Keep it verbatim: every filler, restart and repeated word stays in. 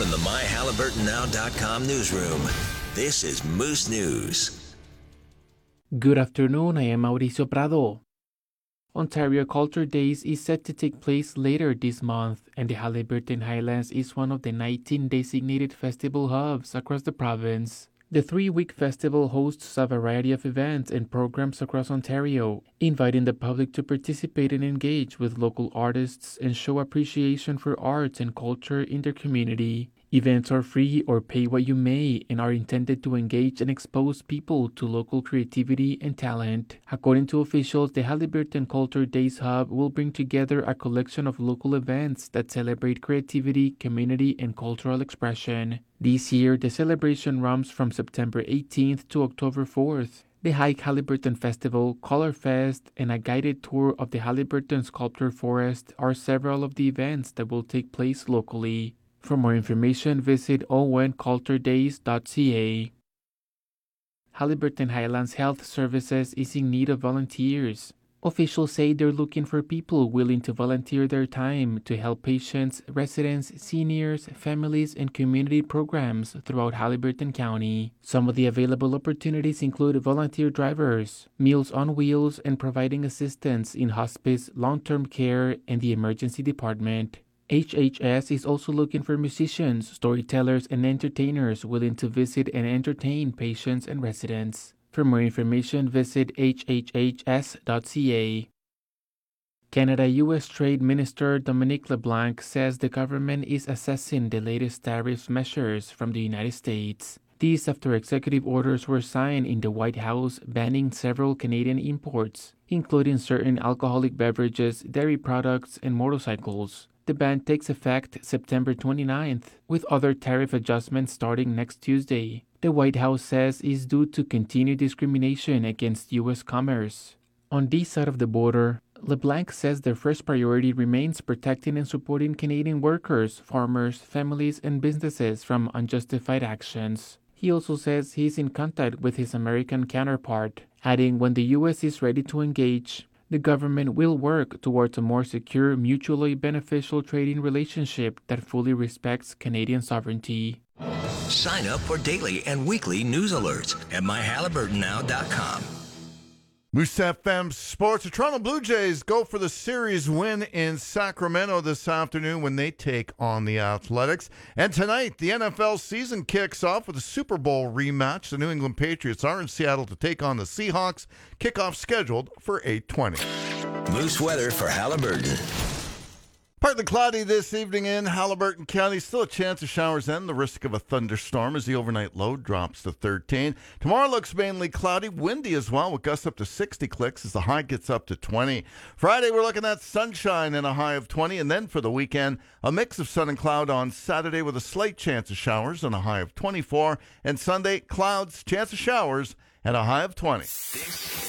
from the my halliburton now dot com newsroom, this is Moose News. Good afternoon, I am Mauricio Prado. Ontario Culture Days is set to take place later this month, and the Haliburton Highlands is one of the nineteen designated festival hubs across the province. The three-week festival hosts a variety of events and programs across Ontario, inviting the public to participate and engage with local artists and show appreciation for arts and culture in their community. Events are free or pay what you may and are intended to engage and expose people to local creativity and talent. According to officials, the Haliburton Culture Days Hub will bring together a collection of local events that celebrate creativity, community, and cultural expression. This year, the celebration runs from September eighteenth to October fourth. The Hike Haliburton Festival, Color Fest, and a guided tour of the Haliburton Sculpture Forest are several of the events that will take place locally. For more information, visit o n culture days dot c a. Haliburton Highlands Health Services is in need of volunteers. Officials say they're looking for people willing to volunteer their time to help patients, residents, seniors, families, and community programs throughout Haliburton County. Some of the available opportunities include volunteer drivers, Meals on Wheels, and providing assistance in hospice, long-term care, and the emergency department. H H S is also looking for musicians, storytellers, and entertainers willing to visit and entertain patients and residents. For more information, visit h h h s dot c a. Canada-U S Trade Minister Dominic LeBlanc says the government is assessing the latest tariff measures from the United States. These after executive orders were signed in the White House banning several Canadian imports, including certain alcoholic beverages, dairy products, and motorcycles. The ban takes effect September twenty-ninth, with other tariff adjustments starting next Tuesday. The White House says is due to continued discrimination against U S commerce. On this side of the border, LeBlanc says their first priority remains protecting and supporting Canadian workers, farmers, families, and businesses from unjustified actions. He also says he is in contact with his American counterpart, adding when the U S is ready to engage, the government will work towards a more secure, mutually beneficial trading relationship that fully respects Canadian sovereignty. Sign up for daily and weekly news alerts at my halliburton now dot com. Moose F M Sports. The Toronto Blue Jays go for the series win in Sacramento this afternoon when they take on the Athletics. And tonight, the N F L season kicks off with a Super Bowl rematch. The New England Patriots are in Seattle to take on the Seahawks. Kickoff scheduled for eight twenty. Moose weather for Halliburton. Partly cloudy this evening in Haliburton County. Still a chance of showers and the risk of a thunderstorm as the overnight low drops to thirteen. Tomorrow looks mainly cloudy, windy as well, with gusts up to sixty clicks as the high gets up to twenty. Friday, we're looking at sunshine and a high of twenty. And then for the weekend, a mix of sun and cloud on Saturday with a slight chance of showers and a high of twenty-four. And Sunday, clouds, chance of showers, and a high of twenty. This